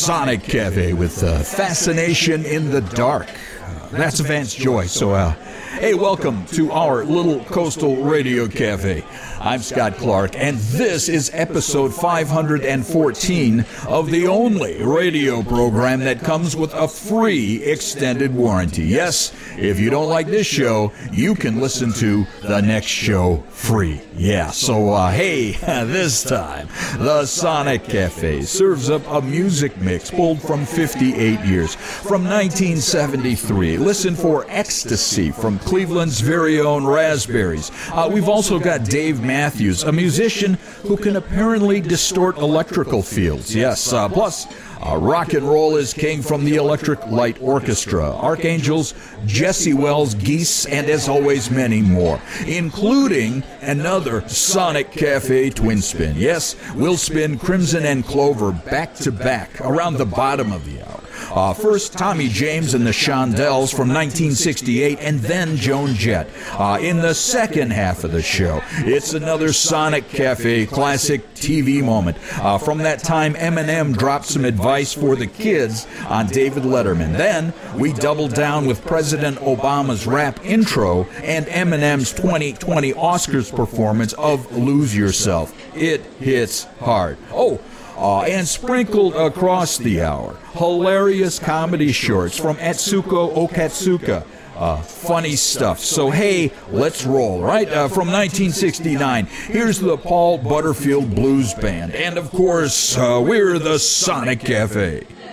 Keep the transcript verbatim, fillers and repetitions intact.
Sonic Cafe with uh, Fascination in the Dark. Uh, that's Vance Joy. So, uh, hey, welcome to our little coastal radio cafe. I'm Scott Clark, and this is episode five hundred fourteen of the only radio program that comes with a free extended warranty. Yes, if you don't like this show, you can listen to the next show free. Yeah, so uh, hey, this time, the Sonic Cafe serves up a music mix pulled from fifty-eight years. From nineteen seventy-three, listen for Ecstasy from Cleveland's very own Raspberries. Uh, we've also got Dave Matthews, a musician who can apparently distort electrical fields. Yes, uh, plus uh, rock and roll is king from the Electric Light Orchestra, Archangels, Jesse Wells, Geese, and as always many more, including another Sonic Cafe twin spin. Yes, we'll spin Crimson and Clover back to back around the bottom of the hour. Uh, first, Tommy James and the Shondells from nineteen sixty-eight, and then Joan Jett. Uh, in the second half of the show, it's another Sonic Cafe classic T V moment. Uh, from that time, Eminem dropped some advice for the kids on David Letterman. Then, we doubled down with President Obama's rap intro and Eminem's twenty twenty Oscars performance of Lose Yourself. It hits hard. Oh, Uh, and sprinkled across the hour, hilarious comedy shorts from Atsuko Okatsuka. Uh, funny stuff. So, hey, let's roll, right? Uh, from nineteen sixty-nine, here's the Paul Butterfield Blues Band. And, of course, uh, we're the Sonic Cafe.